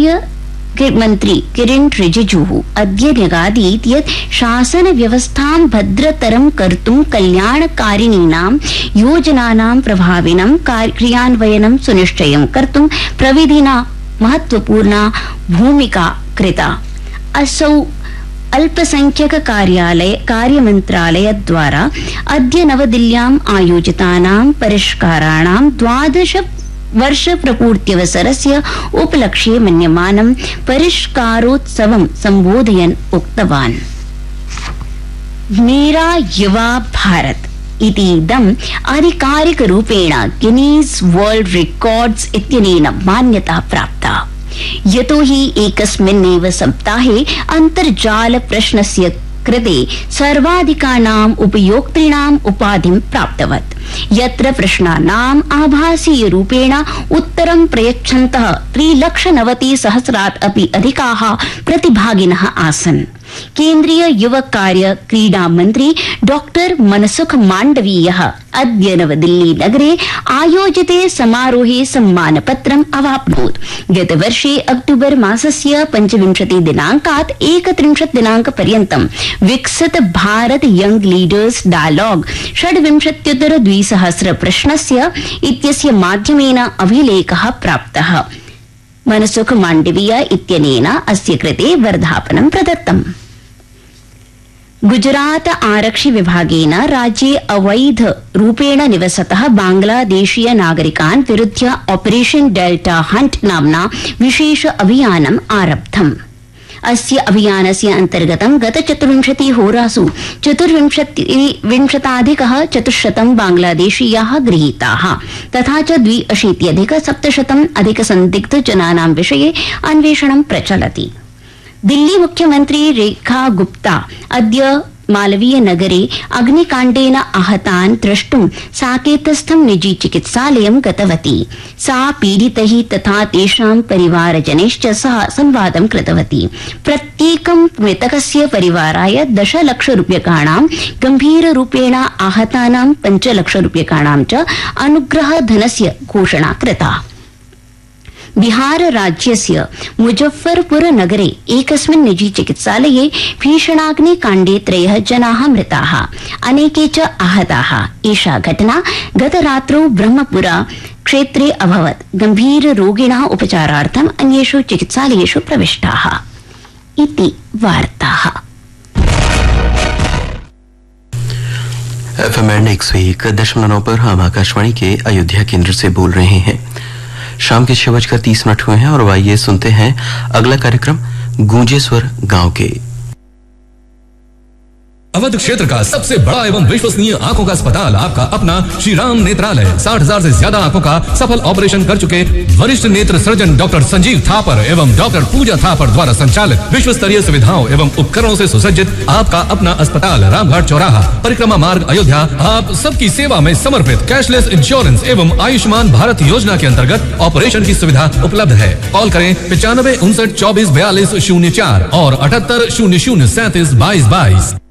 मंत्री किरेन रिजिजू अद्य न्यगादीत् यत् शासन व्यवस्थां भद्रतरं कर्तुं कल्याणकारिणीनां योजनानां प्रभाविनं क्रियान्वयनं सुनिश्चयं कर्तुं प्रविधिना महत्वपूर्णा भूमिका कृता। असौ अल्पसंख्यक कार्यमन्त्रालय द्वारा अद्य नवदिल्ल्याम् आयोजितानां परिष्काराणां 12 वर्ष प्रपूर्त्यवसरस्य उपलक्ष्ये मन्यमानं परिष्कारोत्सवं सम्बोधयन् उक्तवान्। मेरा युवा भारत इतीदम् आधिकारिकरूपेण गिनीस् वर्ल्ड रिकॉर्ड्स इत्यनेन मान्यता प्राप्ता, यतो हि एकस्मिन्नेव सप्ताहे अन्तर्जाल प्रश्नस्य कृते सर्वाधिकानाम् उपयोक्तॄणाम् उपाधिं प्राप्तवत्, यत्र प्रश्नानाम् आभासीय रूपेण उत्तरं प्रयच्छन्तः 3,90,000 अपि अधिकाः प्रतिभागिनः आसन्। केन्द्रीय युवक कार्य क्रीडा मंत्री डॉक्टर मनसुख मांडवीयः अद्य नवदिल्ली नगरे आयोजिते समारोहे सम्मानपत्रम् अवाप्नोत्। गतवर्षे अक्टूबर मासस्य 25 दिनाङ्कात् 31 दिनाङ्कपर्यन्तं विकसित भारत यंग लीडर्स डायलॉग 26,200 प्रश्नस्य इत्यस्य माध्यमेन अभिलेखः प्राप्तः। मनसुख मांडवीय इत्यनेन अस्य कृते वर्धापनं प्रदत्तम्। गुजरात आरक्षि विभागेन राज्ये अवैध रूपेण निवसतः बांग्लादेशीय नागरिकान् विरुध्य ऑपरेशन डेल्टा हंट नाम्ना विशेष अभियानम् आरब्धम्। अस्य अभियानस्य अन्तर्गतं गत 24 होरासु 24,400 बांग्लादेशीयाः गृहीताः तथा च 82,700 संदिग्धजनानां विषये अन्वेषणं प्रचलति। दिल्ली मुख्यमंत्री रेखा गुप्ता अद्य मालवीय नगरे अग्निकाण्डेन आहतान् द्रष्टुं साकेतस्थं निजी चिकित्सालयं गतवती। सा पीडितैः तथा तेषां परिवारजनैश्च सह संवादं कृतवती। प्रत्येकं मृतकस्य परिवाराय 10 लाख रूप्यकाणां, गंभीररूपेण आहतानां 5 लाख रूप्यकाणां च अनुग्रहधनस्य घोषणा कृता। बिहार राज्यस्य मुजफ्फरपुर नगरे एकस्मिन् निजी चिकित्सालये भीषणाग्निकाण्डे 3 जनाः मृताः, अनेके च आहताः। एषा घटना गतरात्रौ ब्रह्मपुरा क्षेत्रे अभवत्। गंभीर रोगिणः उपचारार्थम् अन्येषु चिकित्सालयेषु प्रविष्टाः इति वार्ताः। FM 101.9 पर हम आकाशवाणी के अयोध्या केंद्र से बोल रहे हैं। शाम के 6:30 हुए हैं और आइए सुनते हैं अगला कार्यक्रम गूंजेश्वर गांव के। अवध क्षेत्र का सबसे बड़ा एवं विश्वसनीय आंखों का अस्पताल आपका अपना श्री राम नेत्रालय 60,000 से ज्यादा आंखों का सफल ऑपरेशन कर चुके वरिष्ठ नेत्र सर्जन डॉक्टर संजीव थापर एवं डॉक्टर पूजा थापर द्वारा संचालित विश्व स्तरीय सुविधाओं एवं उपकरणों से सुसज्जित आपका अपना अस्पताल रामघाट चौराहा परिक्रमा मार्ग अयोध्या आप सबकी सेवा में समर्पित। कैशलेस इंश्योरेंस एवं आयुष्मान भारत योजना के अंतर्गत ऑपरेशन की सुविधा उपलब्ध है। कॉल करें 95 59 24 42 04 और 78 00 37 22 22।